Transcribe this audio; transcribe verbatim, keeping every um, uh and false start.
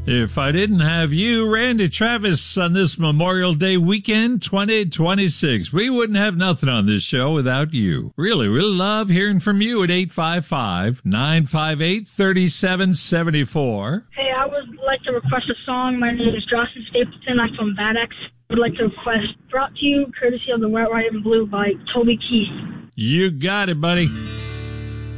If I didn't have you, Randy Travis, on this Memorial Day weekend twenty twenty-six, we wouldn't have nothing on this show without you. Really, we love hearing from you at eight five five, nine five eight, three seven seven four. Hey, I would like to request a song. My name is Justin Stapleton. I'm from Bad X. I would like to request Brought to You, courtesy of the Wet, White, and Blue by Toby Keith. You got it, buddy.